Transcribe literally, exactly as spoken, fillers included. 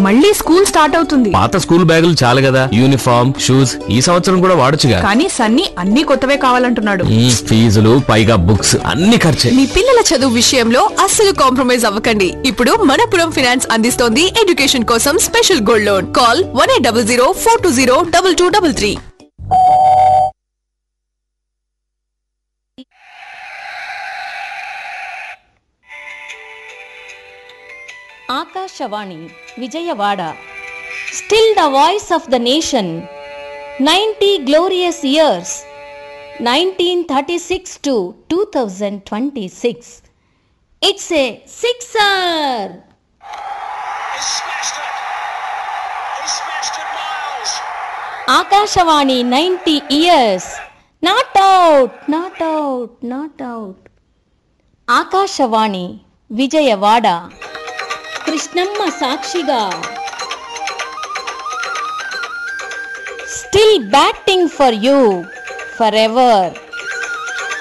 మళ్ళీ school start అవుతుంది. పాత స్కూల్ బ్యాగులు చాలు కదా, యూనిఫామ్ షూస్ ఈ సంవత్సరం కూడా వాడొచ్చుగా. కానీ సన్నీ అన్ని కొత్తవే కావాలంటున్నాడు. ఫీజులు పైగా బుక్స్ అన్ని ఖర్చే. మీ పిల్లల చదువు విషయంలో అస్సలు కాంప్రమైజ్ అవ్వకండి. ఇప్పుడు మనపురం ఫైనాన్స్ అందిస్తోంది ఎడ్యుకేషన్ కోసం special gold loan. Call one eight double zero four two zero double two double three. Akashvani Vijayawada. Still the voice of the nation. Ninety glorious years, nineteen thirty six to two thousand twenty six. It's a sixer. Akashvani ninety years. Not out, not out, not out. Akashvani Vijayawada. Krishnamma సాక్షిగా. Still batting for you for ever.